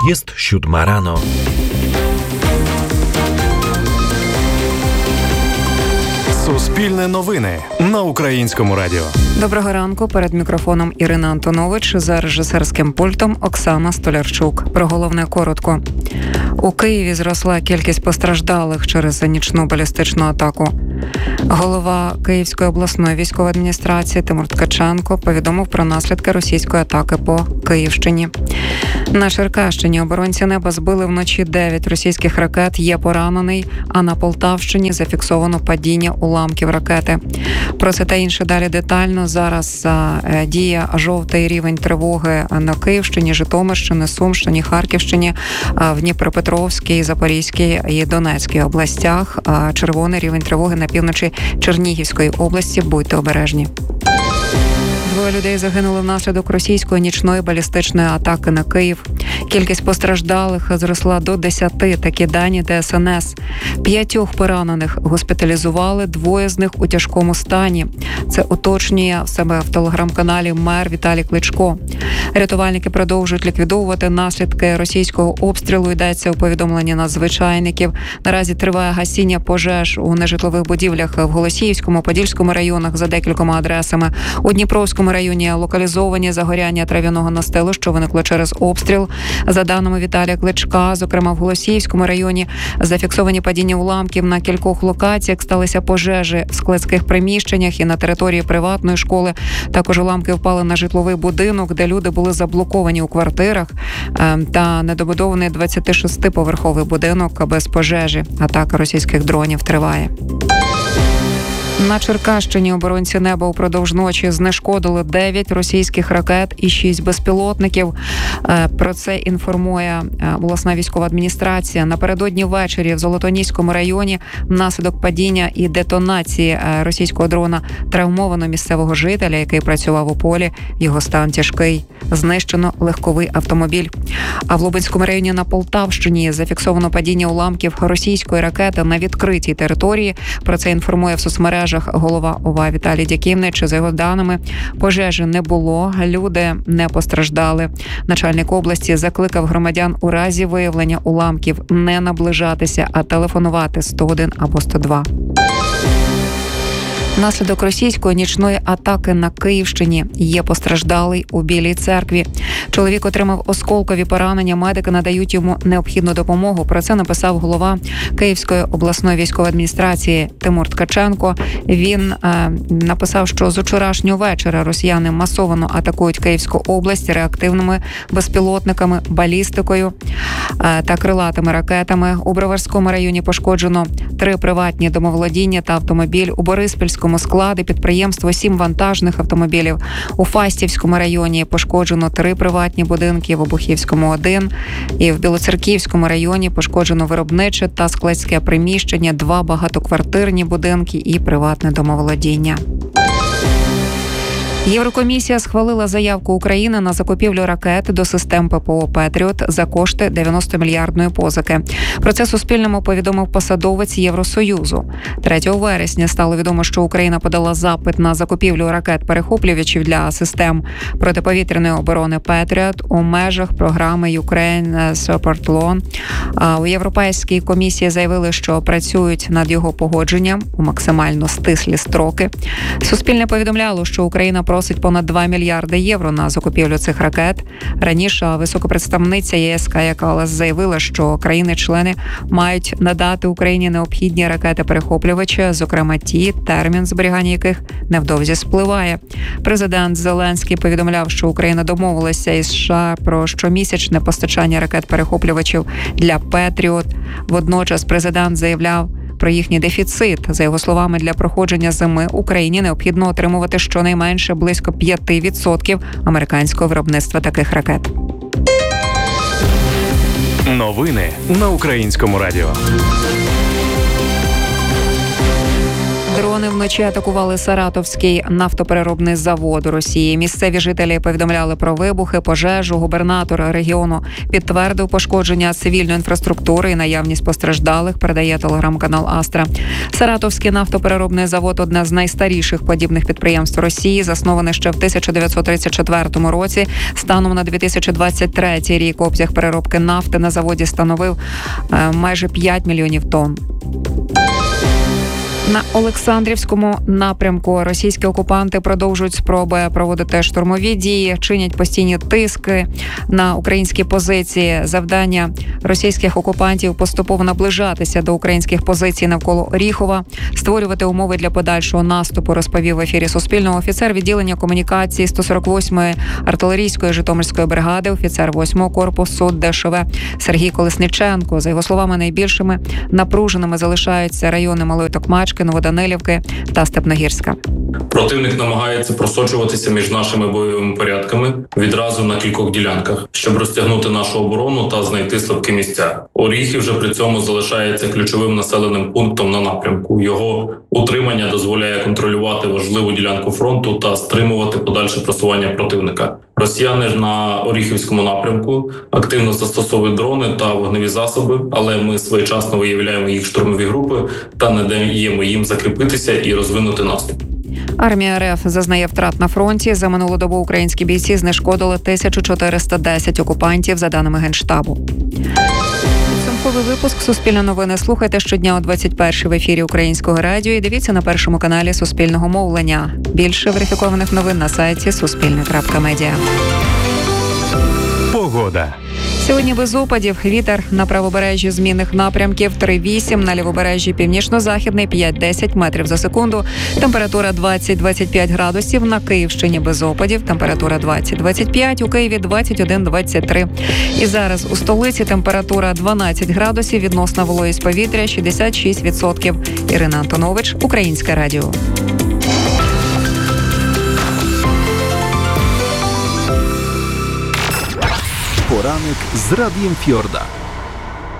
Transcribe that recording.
Jest 7 rano. Суспільне новини на Українському радіо. Доброго ранку. Перед мікрофоном Ірина Антонович, за режисерським пультом Оксана Столярчук. Про головне коротко. У Києві зросла кількість постраждалих через нічну балістичну атаку. Голова Київської обласної військової адміністрації Тимур Ткаченко повідомив про наслідки російської атаки по Київщині. На Черкащині оборонці неба збили вночі 9 російських ракет, є поранений, а на Полтавщині зафіксовано падіння уламків ракети. Про це та інше далі детально. Зараз діє жовтий рівень тривоги на Київщині, Житомирщині, Сумщині, Харківщині, в Дніпропетровській, Запорізькій і Донецькій областях. Червоний рівень тривоги на півночі Чернігівської області. Будьте обережні. 2 людей загинули внаслідок російської нічної балістичної атаки на Київ. Кількість постраждалих зросла до 10, такі дані ДСНС. 5 поранених госпіталізували, 2 з них у тяжкому стані. Це уточнює в себе в телеграм-каналі мер Віталій Кличко. Рятувальники продовжують ліквідовувати наслідки російського обстрілу, йдеться у повідомленні надзвичайників. Наразі триває гасіння пожеж у нежитлових будівлях в Голосіївському, Подільському районах за декількома адресами. У Дніпровському районі локалізовані загоряння трав'яного настилу, що виникло через обстріл. За даними Віталія Кличка, зокрема в Голосіївському районі зафіксовані падіння уламків на кількох локаціях, сталися пожежі в складських приміщеннях і на території приватної школи. Також уламки впали на житловий будинок, де люди були заблоковані у квартирах, та недобудований 26-поверховий будинок без пожежі. Атака російських дронів триває. На Черкащині оборонці неба упродовж ночі знешкодили 9 російських ракет і 6 безпілотників. Про це інформує обласна військова адміністрація. Напередодні ввечері в Золотоніському районі внаслідок падіння і детонації російського дрона травмовано місцевого жителя, який працював у полі. Його стан тяжкий. Знищено легковий автомобіль. А в Лубенському районі на Полтавщині зафіксовано падіння уламків російської ракети на відкритій території. Про це інформує в соцмережах голова ОВА Віталій Дяківнич. За його даними, пожежі не було, люди не постраждали. Начальник області закликав громадян у разі виявлення уламків не наближатися, а телефонувати 101 або 102. Внаслідок російської нічної атаки на Київщині є постраждалий у Білій церкві. Чоловік отримав осколкові поранення, медики надають йому необхідну допомогу. Про це написав голова Київської обласної військової адміністрації Тимур Ткаченко. Він написав, що з вчорашнього вечора росіяни масово атакують Київську область реактивними безпілотниками, балістикою та крилатими ракетами. У Броварському районі пошкоджено 3 приватні домоволодіння та автомобіль. У Бориспільському складі підприємства 7 вантажних автомобілів. У Фастівському районі пошкоджено 3 приватні будинки, в Обухівському 1. І в Білоцерківському районі пошкоджено виробниче та складське приміщення, 2 багатоквартирні будинки і приватне домоволодіння. Єврокомісія схвалила заявку України на закупівлю ракет до систем ППО «Петріот» за кошти 90-мільярдної позики. Про це Суспільному повідомив посадовець Євросоюзу. 3 вересня стало відомо, що Україна подала запит на закупівлю ракет-перехоплювачів для систем протиповітряної оборони «Петріот» у межах програми Ukraine Support Loan. У Європейській комісії заявили, що працюють над його погодженням у максимально стислі строки. Суспільне повідомляло, що Україна просить понад 2 мільярди євро на закупівлю цих ракет. Раніше високопредставниця ЄС Кая Каллас заявила, що країни-члени мають надати Україні необхідні ракети-перехоплювачі, зокрема ті, термін зберігання яких невдовзі спливає. Президент Зеленський повідомляв, що Україна домовилася із США про щомісячне постачання ракет-перехоплювачів для «Петріот». Водночас президент заявляв про їхній дефіцит. За його словами, для проходження зими Україні необхідно отримувати щонайменше близько 5% американського виробництва таких ракет. Новини на Українському радіо. Дрони вночі атакували Саратовський нафтопереробний завод Росії. Місцеві жителі повідомляли про вибухи, пожежу. Губернатор регіону підтвердив пошкодження цивільної інфраструктури і наявність постраждалих, передає телеграм-канал Астра. Саратовський нафтопереробний завод – одне з найстаріших подібних підприємств Росії, засноване ще в 1934 році. Станом на 2023 рік обсяг переробки нафти на заводі становив майже 5 мільйонів тонн. На Олександрівському напрямку російські окупанти продовжують спроби проводити штурмові дії, чинять постійні тиски на українські позиції. Завдання російських окупантів поступово наближатися до українських позицій навколо Оріхова, створювати умови для подальшого наступу, розповів в ефірі Суспільного офіцер відділення комунікації 148-ї артилерійської Житомирської бригади, офіцер 8-го корпусу ДШВ Сергій Колесніченко. За його словами, найбільшими напруженими залишаються райони Малої Токмачки, Новоданилівки та Степногірська. Противник намагається просочуватися між нашими бойовими порядками відразу на кількох ділянках, щоб розтягнути нашу оборону та знайти слабкі місця. Оріхів же при цьому залишається ключовим населеним пунктом на напрямку. Його утримання дозволяє контролювати важливу ділянку фронту та стримувати подальше просування противника. Росіяни ж на Оріхівському напрямку активно застосовують дрони та вогневі засоби, але ми своєчасно виявляємо їх штурмові групи та не даємо їм закріпитися і розвинути наступ. Армія РФ зазнає втрат на фронті. За минулу добу українські бійці знешкодили 1410 окупантів, за даними Генштабу. Підсумковий випуск «Суспільне новини» слухайте щодня о 21-й в ефірі Українського радіо і дивіться на першому каналі Суспільного мовлення. Більше верифікованих новин на сайті suspilne.media. Погода. Сьогодні без опадів. Вітер на правобережжі змінних напрямків 3-8, на лівобережжі північно-західний 5-10 метрів за секунду. Температура 20-25 градусів. На Київщині без опадів. Температура 20-25, у Києві 21-23. І зараз у столиці температура 12 градусів, відносна вологість повітря 66%. Ірина Антонович, Українське радіо. Poranek z Radiem Fiorda.